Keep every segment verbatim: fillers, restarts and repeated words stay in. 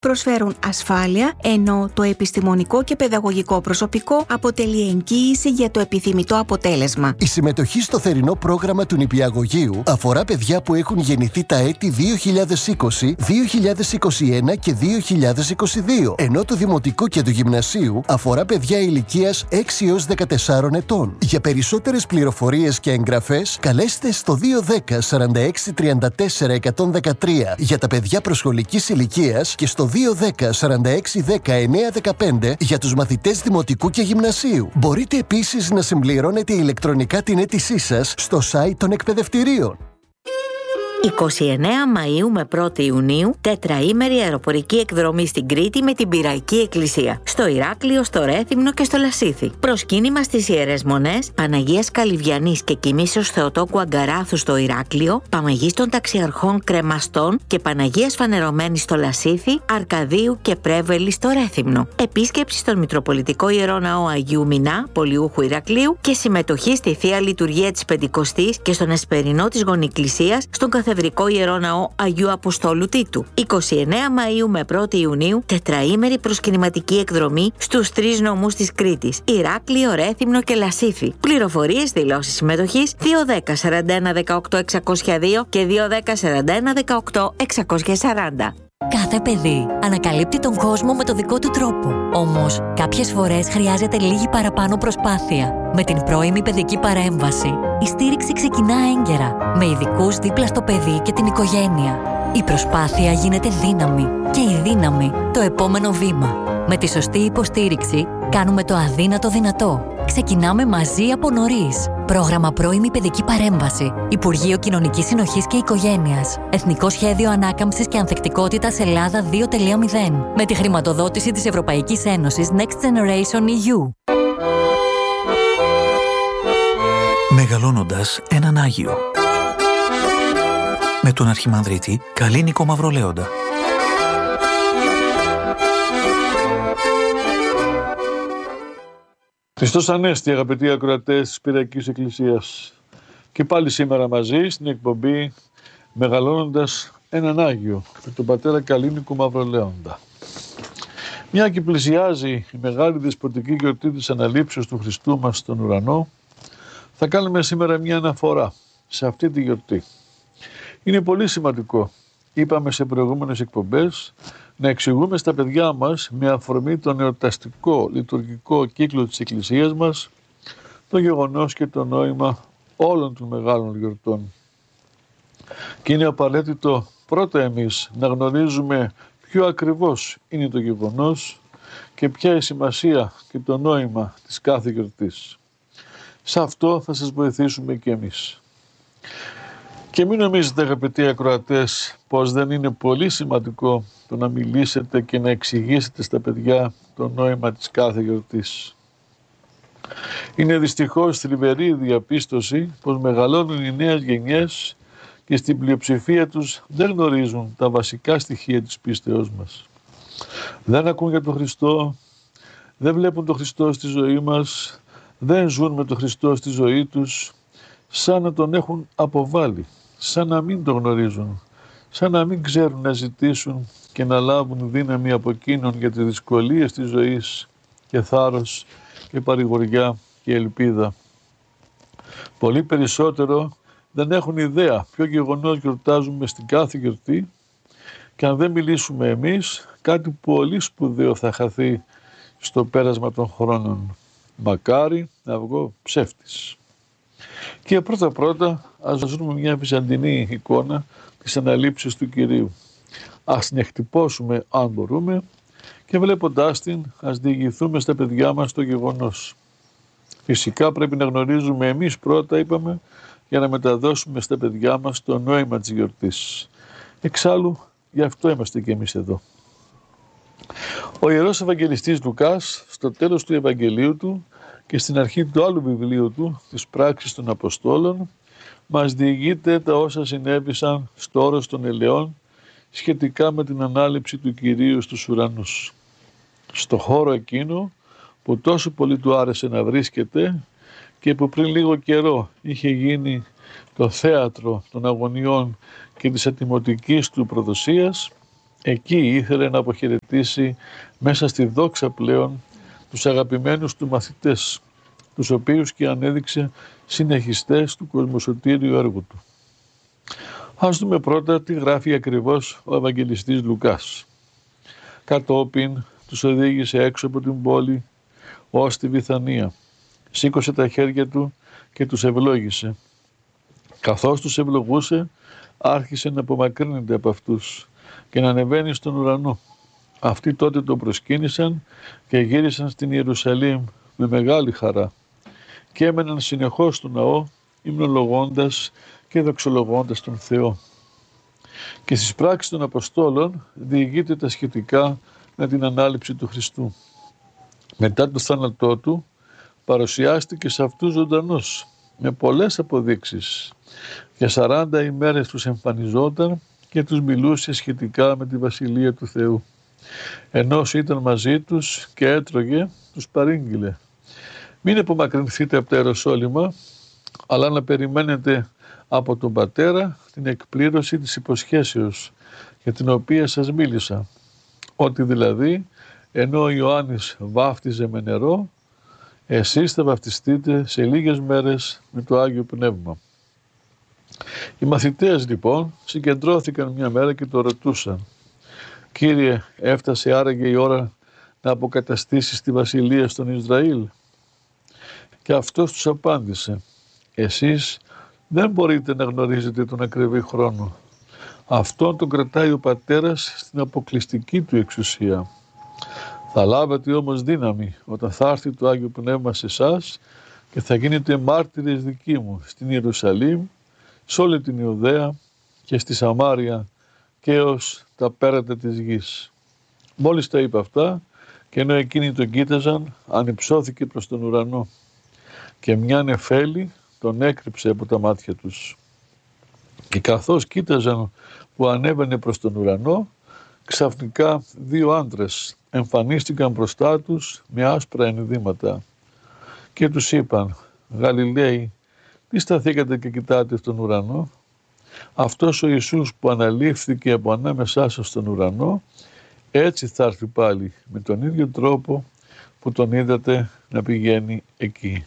προσφέρουν ασφάλεια, ενώ το επιστημονικό και παιδαγωγικό προσωπικό αποτελεί εγγύηση για το επιθυμητό αποτέλεσμα. Η συμμετοχή στο θερινό πρόγραμμα του νηπιαγωγείου αφορά παιδιά που έχουν γεννηθεί τα έτη δύο χιλιάδες είκοσι, δύο χιλιάδες είκοσι ένα και δύο χιλιάδες είκοσι δύο, ενώ το δημοτικό και του γυμνασίου αφορά παιδιά ηλικίας έξι έως δεκατεσσάρων ετών. Για περισσότερες πληροφορίες και εγγραφές, καλέστε στο δύο δέκα σαράντα έξι τριάντα τέσσερα εκατόν δεκατρία για τα παιδιά προσχολικής ηλικίας και στο δύο δέκα σαράντα έξι δέκα εννέα δεκαπέντε για τους μαθητές δημοτικού και γυμνασίου. Μπορείτε επίσης να συμπληρώνετε ηλεκτρονικά την αίτησή σας στο site των εκπαιδευτηρίων. είκοσι εννέα Μαΐου με πρώτη Ιουνίου, τετραήμερη αεροπορική εκδρομή στην Κρήτη με την Πυραϊκή Εκκλησία. Στο Ηράκλειο, στο Ρέθυμνο και στο Λασίθι. Προσκύνημα στις Ιερές Μονές, Παναγίας Καλυβιανής και Κοιμήσεως Θεοτόκου Αγκαράθου στο Ηράκλειο, Παμαγής των Ταξιαρχών Κρεμαστών και Παναγίας Φανερωμένης στο Λασίθι, Αρκαδίου και Πρέβελη στο Ρέθυμνο. Επίσκεψη στον Μητροπολιτικό Ιερό Ναό Αγίου Μινά, Πολιούχου Ηρακλείου και συμμετοχή στη Θεία Λειτουργία της Πεντηκοστής και στον Εσπερινό της Γονικλησίας στον Καθεδρικό Ιερό Ναό Αγίου Αποστόλου Τίτου. είκοσι εννέα Μαΐου με πρώτη Ιουνίου, τετραήμερη προσκυνηματική εκδρομή στους τρεις νομούς της Κρήτης, Ηράκλειο, Ρέθυμνο και Λασίθι. Πληροφορίες, δηλώσεις συμμετοχής δύο δέκα σαράντα ένα δεκαοκτώ εξακόσια δύο και δύο δέκα σαράντα ένα δεκαοκτώ εξακόσια σαράντα. Κάθε παιδί ανακαλύπτει τον κόσμο με το δικό του τρόπο. Όμως, κάποιες φορές χρειάζεται λίγη παραπάνω προσπάθεια. Με την πρώιμη παιδική παρέμβαση, η στήριξη ξεκινά έγκαιρα, με ειδικούς δίπλα στο παιδί και την οικογένεια. Η προσπάθεια γίνεται δύναμη και η δύναμη το επόμενο βήμα. Με τη σωστή υποστήριξη, κάνουμε το αδύνατο δυνατό. Ξεκινάμε μαζί από νωρίς. Πρόγραμμα Πρώιμη Παιδική Παρέμβαση. Υπουργείο Κοινωνικής Συνοχής και Οικογένειας. Εθνικό Σχέδιο Ανάκαμψης και Ανθεκτικότητας Ελλάδα δύο κόμμα μηδέν. Με τη χρηματοδότηση της Ευρωπαϊκής Ένωσης Next Generation ι γιου. Μεγαλώνοντας έναν Άγιο. Με τον Αρχιμανδρίτη Καλίνικο Μαυρολέοντα. Χριστός Ανέστη, αγαπητοί ακροατές της Πυριακής Εκκλησίας. Και πάλι σήμερα μαζί στην εκπομπή Μεγαλώνοντας έναν Άγιο με τον πατέρα Καλίνικο Μαυρολέοντα. Μια και πλησιάζει η μεγάλη δεσποτική γιορτή της αναλήψεως του Χριστού μας στον ουρανό, θα κάνουμε σήμερα μια αναφορά σε αυτή τη γιορτή. Είναι πολύ σημαντικό, είπαμε σε προηγούμενες εκπομπές, να εξηγούμε στα παιδιά μας με αφορμή τον εορταστικό λειτουργικό κύκλο της Εκκλησίας μας το γεγονός και το νόημα όλων των μεγάλων γιορτών. Και είναι απαραίτητο πρώτα εμείς να γνωρίζουμε ποιο ακριβώς είναι το γεγονός και ποια η σημασία και το νόημα της κάθε γιορτής. Σε αυτό θα σας βοηθήσουμε και εμείς. Και μην νομίζετε, αγαπητοί ακροατές, πως δεν είναι πολύ σημαντικό το να μιλήσετε και να εξηγήσετε στα παιδιά το νόημα της κάθε γιορτής. Είναι δυστυχώς θλιβερή διαπίστωση πως μεγαλώνουν οι νέες γενιές και στην πλειοψηφία τους δεν γνωρίζουν τα βασικά στοιχεία της πίστεως μας. Δεν ακούν για τον Χριστό, δεν βλέπουν τον Χριστό στη ζωή μας, δεν ζουν με τον Χριστό στη ζωή τους, σαν να τον έχουν αποβάλει, σαν να μην τον γνωρίζουν, σαν να μην ξέρουν να ζητήσουν και να λάβουν δύναμη από εκείνον για τις δυσκολίες της ζωής και θάρρος και παρηγοριά και ελπίδα. Πολύ περισσότερο δεν έχουν ιδέα ποιο γεγονός γιορτάζουμε στην κάθε γιορτή και αν δεν μιλήσουμε εμείς, κάτι πολύ σπουδαίο θα χαθεί στο πέρασμα των χρόνων. Μακάρι να βγω ψεύτης. Και πρώτα πρώτα ας δούμε μια βυζαντινή εικόνα της αναλήψεως του Κυρίου. Ας την εκτυπώσουμε αν μπορούμε και βλέποντάς την ας διηγηθούμε στα παιδιά μας το γεγονός. Φυσικά πρέπει να γνωρίζουμε εμείς πρώτα, είπαμε, για να μεταδώσουμε στα παιδιά μας το νόημα της γιορτής. Εξάλλου, γι' αυτό είμαστε και εμείς εδώ. Ο Ιερός Ευαγγελιστής Λουκάς, στο τέλος του Ευαγγελίου του και στην αρχή του άλλου βιβλίου του, της Πράξης των Αποστόλων, μας διηγείται τα όσα συνέβησαν στο όρος των ελαιών σχετικά με την ανάληψη του Κυρίου στους ουρανούς. Στο χώρο εκείνο που τόσο πολύ του άρεσε να βρίσκεται και που πριν λίγο καιρό είχε γίνει το θέατρο των αγωνιών και της ατιμωτικής του προδοσίας, Εκεί ήθελε να αποχαιρετήσει μέσα στη δόξα πλέον τους αγαπημένους του μαθητές, τους οποίους και ανέδειξε συνεχιστές του κοσμοσωτήριου έργου του. Ας δούμε πρώτα τι γράφει ακριβώς ο Ευαγγελιστής Λουκάς. Κατόπιν τους οδήγησε έξω από την πόλη ως τη Βιθανία. Σήκωσε τα χέρια του και τους ευλόγησε. Καθώς τους ευλογούσε, άρχισε να απομακρύνεται από αυτούς και να ανεβαίνει στον ουρανό. Αυτοί τότε τον προσκύνησαν και γύρισαν στην Ιερουσαλήμ με μεγάλη χαρά και έμεναν συνεχώς στο ναό, υμνολογώντας και δοξολογώντας τον Θεό. Και στις πράξεις των Αποστόλων διηγείται τα σχετικά με την ανάληψη του Χριστού. Μετά το θάνατό του παρουσιάστηκε σε αυτούς ζωντανός με πολλές αποδείξεις. Για σαράντα ημέρες τους εμφανιζόταν και τους μιλούσε σχετικά με τη Βασιλεία του Θεού. Ενώ ήταν μαζί τους και έτρωγε, τους παρήγγειλε: μην απομακρυνθείτε από τα Ιεροσόλυμα, αλλά να περιμένετε από τον Πατέρα την εκπλήρωση της υποσχέσεως για την οποία σας μίλησα. Ότι δηλαδή, ενώ ο Ιωάννης βάφτιζε με νερό, εσείς θα βαφτιστείτε σε λίγες μέρες με το Άγιο Πνεύμα. Οι μαθητές λοιπόν συγκεντρώθηκαν μια μέρα και το ρωτούσαν: Κύριε, έφτασε άραγε η ώρα να αποκαταστήσεις τη βασιλεία στον Ισραήλ? Και αυτός τους απάντησε: εσείς δεν μπορείτε να γνωρίζετε τον ακριβή χρόνο. Αυτόν τον κρατάει ο Πατέρας στην αποκλειστική του εξουσία. Θα λάβετε όμως δύναμη όταν θα έρθει το Άγιο Πνεύμα σε εσάς και θα γίνετε μάρτυρες δικοί μου στην Ιερουσαλήμ, σε όλη την Ιουδαία και στη Σαμάρια και ως τα πέρατα της γης. Μόλις τα είπε αυτά, και ενώ εκείνοι τον κοίταζαν, ανυψώθηκε προς τον ουρανό και μια νεφέλη τον έκρυψε από τα μάτια τους. Και καθώς κοίταζαν που ανέβαινε προς τον ουρανό, ξαφνικά δύο άντρες εμφανίστηκαν μπροστά τους με άσπρα ενδύματα και τους είπαν: Γαλιλαίοι, τι σταθήκατε και κοιτάτε στον ουρανό? Αυτός ο Ιησούς που αναλήφθηκε από ανάμεσά σας στον ουρανό, έτσι θα έρθει πάλι με τον ίδιο τρόπο που τον είδατε να πηγαίνει εκεί.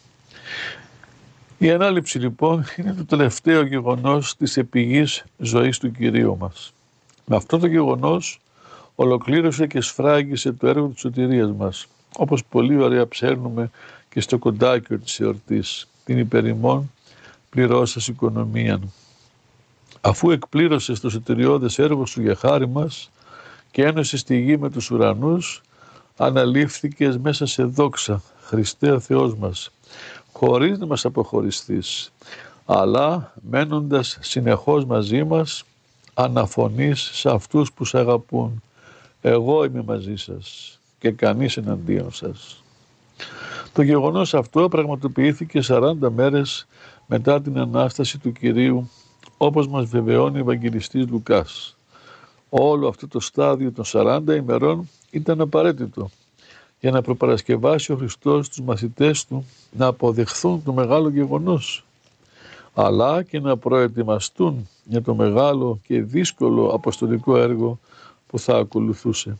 Η ανάληψη λοιπόν είναι το τελευταίο γεγονός της επιγής ζωής του Κυρίου μας. Με αυτό το γεγονός ολοκλήρωσε και σφράγισε το έργο της σωτηρίας μας, όπως πολύ ωραία ψέρνουμε και στο κοντάκιο της εορτής, την υπερημών πληρώσας οικονομίαν. Αφού εκπλήρωσε το σωτηριώδες έργο σου για χάρη μας και ένωσε στη γη με τους ουρανούς, αναλήφθηκες μέσα σε δόξα, Χριστέ ο Θεός μας, χωρίς να μας αποχωριστείς, αλλά μένοντας συνεχώς μαζί μας, αναφωνείς σε αυτούς που σ' αγαπούν: εγώ είμαι μαζί σας και κανείς εναντίον σας. Το γεγονός αυτό πραγματοποιήθηκε σαράντα μέρες μετά την Ανάσταση του Κυρίου, όπως μας βεβαιώνει ο Ευαγγελιστής Λουκάς. Όλο αυτό το στάδιο των σαράντα ημερών ήταν απαραίτητο για να προπαρασκευάσει ο Χριστός τους μαθητές του να αποδεχθούν το μεγάλο γεγονός, αλλά και να προετοιμαστούν για το μεγάλο και δύσκολο αποστολικό έργο που θα ακολουθούσε.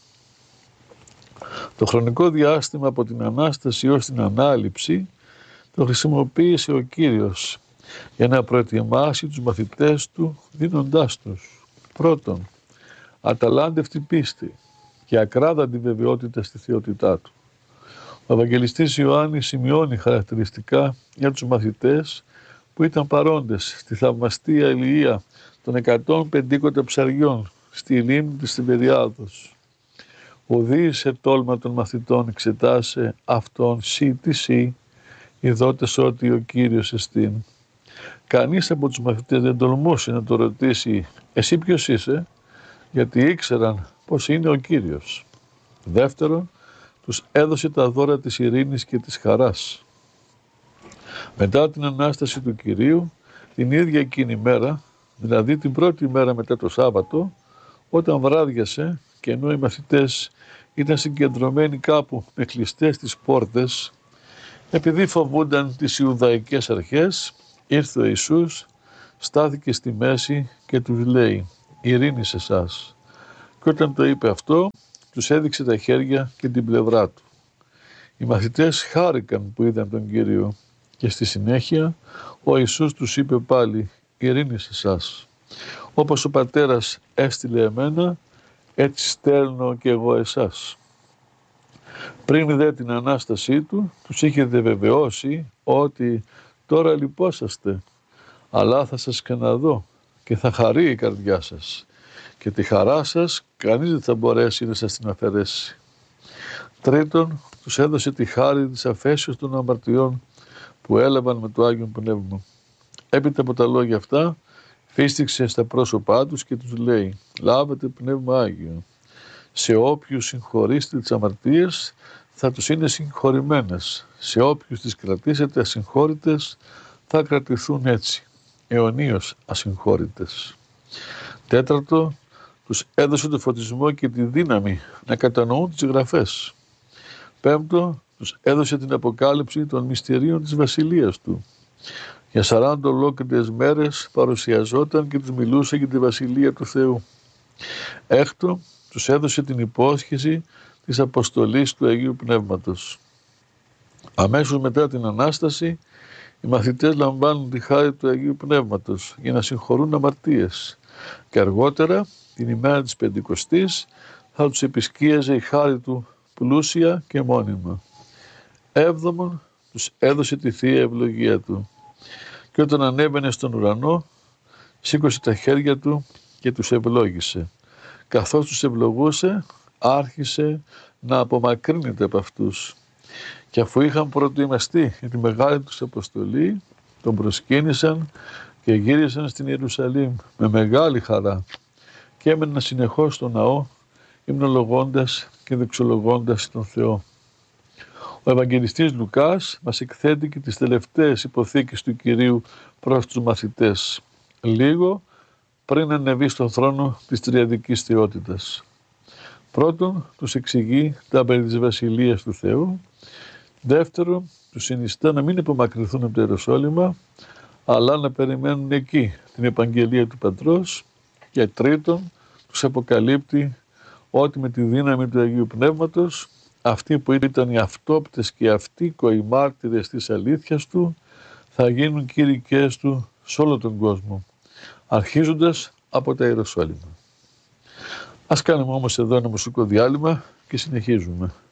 Το χρονικό διάστημα από την Ανάσταση ως την Ανάληψη το χρησιμοποίησε ο Κύριος για να προετοιμάσει τους μαθητές του, δίνοντάς τους πρώτον αταλάντευτη πίστη και ακράδαντη βεβαιότητα στη θεότητά του. Ο Ευαγγελιστής Ιωάννης σημειώνει χαρακτηριστικά για τους μαθητές που ήταν παρόντες στη θαυμαστή αλληλεία των εκατόν πεντήκοντα ψαριών στη λίμνη της Τιβεριάδος. Ουδείς σε τόλμα των μαθητών εξετάσε αυτόν σύ τι σύ, ειδότες ότι ο Κύριος εστίν. Κανείς από τους μαθητές δεν τολμούσε να το ρωτήσει «Εσύ ποιος είσαι?» γιατί ήξεραν πως είναι ο Κύριος. Δεύτερον, τους έδωσε τα δώρα της ειρήνης και της χαράς. Μετά την Ανάσταση του Κυρίου, την ίδια εκείνη μέρα, δηλαδή την πρώτη μέρα μετά το Σάββατο, όταν βράδιασε και ενώ οι μαθητές ήταν συγκεντρωμένοι κάπου με κλειστές τις πόρτες, επειδή φοβούνταν τις Ιουδαϊκές αρχές, ήρθε ο Ιησούς, στάθηκε στη μέση και τους λέει «Ειρήνη σε εσάς». Και όταν το είπε αυτό, τους έδειξε τα χέρια και την πλευρά του. Οι μαθητές χάρηκαν που είδαν τον Κύριο και στη συνέχεια ο Ιησούς τους είπε πάλι «Ειρήνη σε εσάς. Όπως ο Πατέρας έστειλε εμένα, έτσι στέλνω και εγώ εσάς». Πριν δε την Ανάστασή του, τους είχε βεβαιώσει ότι τώρα λυπόσαστε, αλλά θα σας ξαναδώ και θα χαρεί η καρδιά σας και τη χαρά σας κανείς δεν θα μπορέσει να σας την αφαιρέσει. Τρίτον, τους έδωσε τη χάρη της αφέσεως των αμαρτιών που έλαβαν με το Άγιο Πνεύμα. Έπειτα από τα λόγια αυτά, φύστηξε στα πρόσωπά τους και τους λέει «Λάβετε Πνεύμα Άγιο. Σε όποιους συγχωρήσετε τις αμαρτίες θα τους είναι συγχωρημένες. Σε όποιους τις κρατήσετε ασυγχώρητες θα κρατηθούν έτσι, αιωνίως ασυγχώρητες». Τέταρτο, τους έδωσε το φωτισμό και τη δύναμη να κατανοούν τις γραφές. Πέμπτο, τους έδωσε την αποκάλυψη των μυστηρίων της Βασιλείας Του. Για σαράντα ολόκληρες μέρες παρουσιαζόταν και τους μιλούσε για τη Βασιλεία του Θεού. Έκτο, τους έδωσε την υπόσχεση της αποστολής του Αγίου Πνεύματος. Αμέσως μετά την Ανάσταση, οι μαθητές λαμβάνουν τη χάρη του Αγίου Πνεύματος για να συγχωρούν αμαρτίες και αργότερα, την ημέρα της Πεντηκοστής, θα τους επισκίαζε η χάρη Του πλούσια και μόνιμα. Έβδομον, τους έδωσε τη Θεία Ευλογία Του και όταν ανέβαινε στον ουρανό, σήκωσε τα χέρια Του και τους ευλόγησε. Καθώς τους ευλογούσε, άρχισε να απομακρύνεται από αυτούς. Και αφού είχαν προετοιμαστεί για τη μεγάλη τους αποστολή, τον προσκύνησαν και γύρισαν στην Ιερουσαλήμ με μεγάλη χαρά και έμεναν συνεχώς στο ναό, υμνολογώντας και δοξολογώντας τον Θεό. Ο Ευαγγελιστής Λουκάς μας εκθέτει και τις τελευταίες υποθήκες του Κυρίου προς τους μαθητές, λίγο πριν ανεβεί στον θρόνο της τριαδικής θεότητας. Πρώτον, τους εξηγεί τα περί της Βασιλείας του Θεού. Δεύτερον, τους συνιστά να μην απομακρυνθούν από το Ιεροσόλυμα, αλλά να περιμένουν εκεί την επαγγελία του Πατρός. Και τρίτον, τους αποκαλύπτει ότι με τη δύναμη του Αγίου Πνεύματος, αυτοί που ήταν οι αυτόπτες και αυτοίκοοι μάρτυρες της αλήθειας Του, θα γίνουν κήρυκές Του σε όλο τον κόσμο, αρχίζοντας από τα Ιεροσόλυμα. Ας κάνουμε όμως εδώ ένα μουσικό διάλειμμα και συνεχίζουμε.